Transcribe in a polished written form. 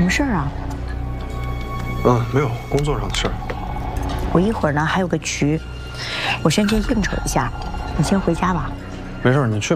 么事儿啊？ 没有，工作上的事儿。 我一会儿呢还有个局，我先去应酬一下，你先回家吧。 没事，你去。